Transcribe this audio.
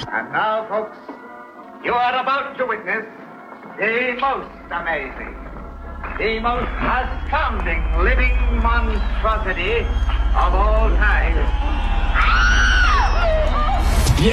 And now, folks, you are about to witness the most amazing, the most astounding living monstrosity of all